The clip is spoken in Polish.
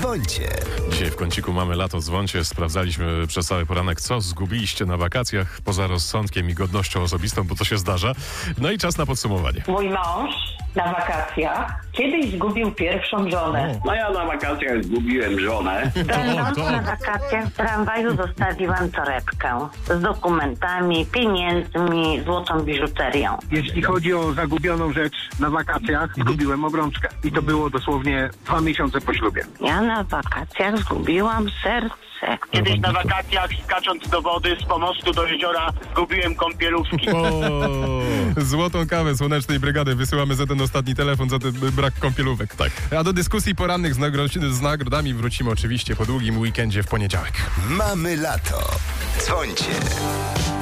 Dzwońcie. Dzisiaj w kąciku Mamy lato, dzwońcie. Sprawdzaliśmy przez cały poranek, co zgubiliście na wakacjach poza rozsądkiem i godnością osobistą, bo to się zdarza. No i czas na podsumowanie. Mój mąż na wakacjach kiedyś zgubił pierwszą żonę. No ja na wakacjach zgubiłem żonę. Będąc na wakacjach w tramwaju zostawiłam torebkę z dokumentami, pieniędzmi, złotą biżuterią. Jeśli chodzi o zagubioną rzecz na wakacjach, zgubiłem obrączkę. I to było dosłownie 2 miesiące po ślubie. Ja na wakacjach zgubiłam serce. Kiedyś na wakacjach, skacząc do wody z pomostu do jeziora, zgubiłem kąpielówki. Złotą kawę Słonecznej Brygady wysyłamy za ten ostatni telefon, za ten brak kąpielówek. Tak. A do dyskusji porannych z nagrodami wrócimy oczywiście po długim weekendzie w poniedziałek. Mamy lato. Dzwońcie.